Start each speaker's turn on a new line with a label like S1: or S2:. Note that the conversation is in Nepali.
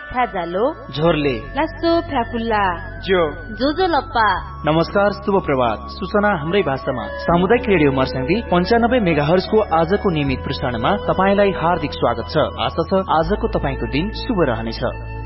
S1: फ्याजालो
S2: झोरले
S1: लासो फ्याफुल्ला जो लप्पा।
S3: नमस्कार, शुभ प्रभात। सूचना हाम्रै भाषामा सामुदायिक रेडियो मर्स्याङ्गी 95 मेगाहर्ज को आजको नियमित प्रसारणमा तपाईलाई हार्दिक स्वागत छ। आशा छ आजको तपाईको दिन शुभ रहनेछ।